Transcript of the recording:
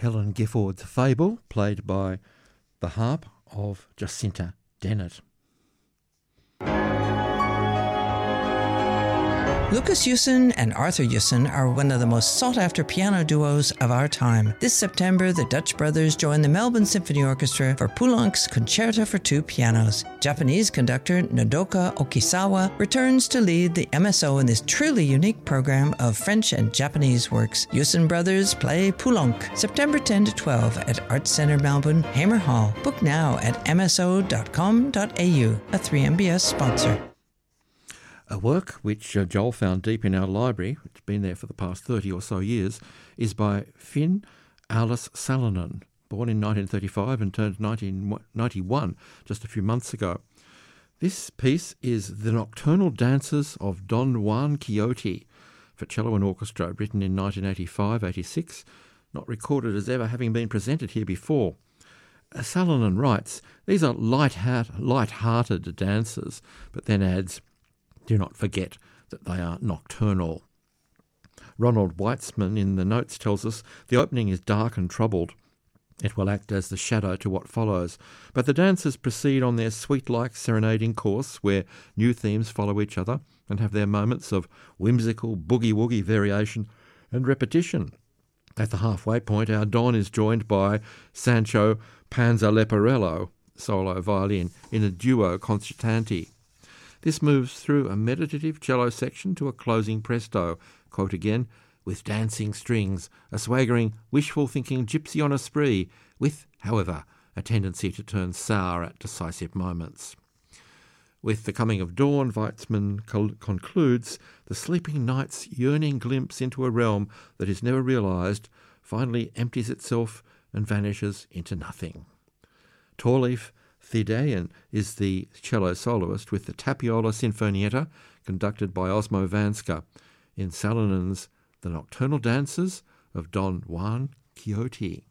Helen Gifford's Fable, played by the harp of Jacinta Dennett. Lucas Yuson and Arthur Yuson are one of the most sought-after piano duos of our time. This September, the Dutch brothers join the Melbourne Symphony Orchestra for Poulenc's Concerto for Two Pianos. Japanese conductor Nodoka Okisawa returns to lead the MSO in this truly unique program of French and Japanese works. Yuson brothers play Poulenc, September 10 to 12 at Arts Centre Melbourne, Hamer Hall. Book now at mso.com.au, a 3MBS sponsor. A work which Joel found deep in our library, it's been there for the past 30 or so years, is by Finn Alice Salonen, born in 1935 and turned 1991 just a few months ago. This piece is The Nocturnal Dances of Don Juan Quixote for cello and orchestra, written in 1985-86, not recorded as ever having been presented here before. Salonen writes, "These are light-hearted dances," but then adds, "Do not forget that they are nocturnal." Ronald Weitzman in the notes tells us the opening is dark and troubled. It will act as the shadow to what follows, but the dancers proceed on their sweet-like serenading course where new themes follow each other and have their moments of whimsical boogie-woogie variation and repetition. At the halfway point, our Don is joined by Sancho Panza Leporello, solo violin, in a duo concertante. This moves through a meditative cello section to a closing presto, quote again, "with dancing strings, a swaggering, wishful-thinking gypsy on a spree, with, however, a tendency to turn sour at decisive moments." With the coming of dawn, Weitzman concludes, the sleeping night's yearning glimpse into a realm that is never realised finally empties itself and vanishes into nothing. Torleif Thedain is the cello soloist with the Tapiola Sinfonietta, conducted by Osmo Vanska, in Salonen's The Nocturnal Dances of Don Juan Quixote.